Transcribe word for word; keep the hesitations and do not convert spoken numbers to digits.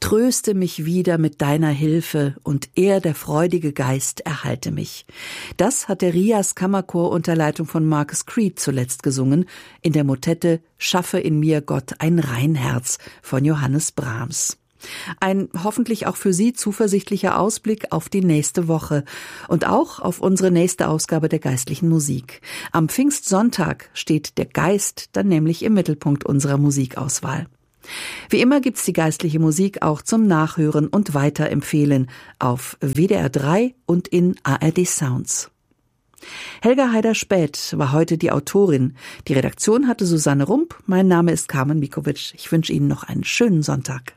Tröste mich wieder mit deiner Hilfe und er, der freudige Geist, erhalte mich. Das hat der Rias Kammerchor unter Leitung von Marcus Creed zuletzt gesungen in der Motette Schaffe in mir, Gott, ein Reinherz von Johannes Brahms. Ein hoffentlich auch für Sie zuversichtlicher Ausblick auf die nächste Woche und auch auf unsere nächste Ausgabe der geistlichen Musik. Am Pfingstsonntag steht der Geist dann nämlich im Mittelpunkt unserer Musikauswahl. Wie immer gibt's die geistliche Musik auch zum Nachhören und Weiterempfehlen auf W D R drei und in A R D Sounds. Helga Haider-Späth war heute die Autorin. Die Redaktion hatte Susanne Rump. Mein Name ist Carmen Mikovic. Ich wünsche Ihnen noch einen schönen Sonntag.